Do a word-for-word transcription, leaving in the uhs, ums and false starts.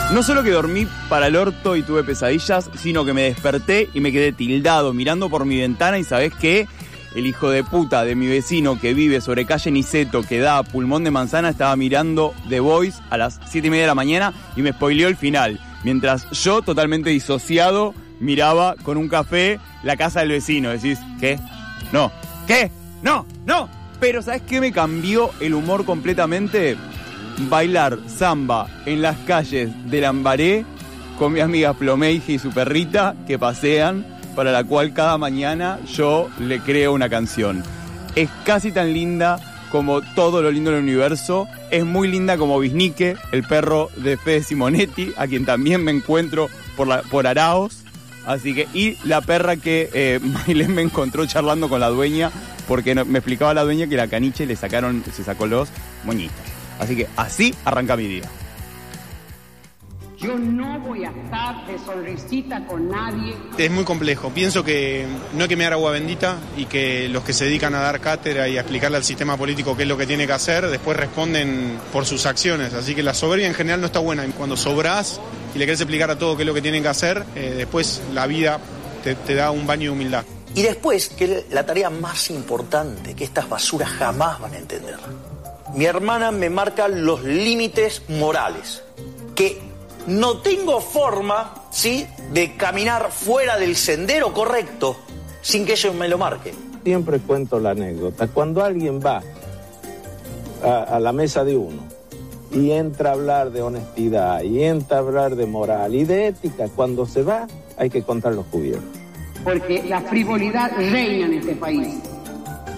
No solo que dormí para el orto y tuve pesadillas, sino que me desperté y me quedé tildado mirando por mi ventana y ¿sabés qué? El hijo de puta de mi vecino que vive sobre calle Niceto, que da Pulmón de Manzana, estaba mirando The Voice a las siete y media de la mañana y me spoileó el final. Mientras yo, totalmente disociado, miraba con un café la casa del vecino. Decís, ¿qué? No. ¿Qué? No, no. Pero ¿sabés qué me cambió el humor completamente? Bailar samba en las calles de Lambaré con mi amiga Plomeige y su perrita que pasean, para la cual cada mañana yo le creo una canción. Es casi tan linda como todo lo lindo del universo. Es muy linda como Biznique, el perro de Fede Simonetti, a quien también me encuentro por, la, por Araos. Así que, y la perra que eh, Mailén me encontró charlando con la dueña, porque no, me explicaba la dueña que la caniche le sacaron, se sacó los moñitos. Así que así arranca mi día. Yo no voy a estar de sonrisita con nadie. Es muy complejo. Pienso que no hay que me dar agua bendita y que los que se dedican a dar cátedra y a explicarle al sistema político qué es lo que tiene que hacer, después responden por sus acciones. Así que la soberbia en general no está buena. Cuando sobrás y le querés explicar a todo qué es lo que tienen que hacer, eh, después la vida te, te da un baño de humildad. Y después, que la tarea más importante, que estas basuras jamás van a entender. Mi hermana me marca los límites morales, que no tengo forma, ¿sí?, de caminar fuera del sendero correcto sin que ellos me lo marquen. Siempre cuento la anécdota. Cuando alguien va a, a la mesa de uno y entra a hablar de honestidad, y entra a hablar de moral y de ética, cuando se va hay que contar los cubiertos. Porque la frivolidad reina en este país.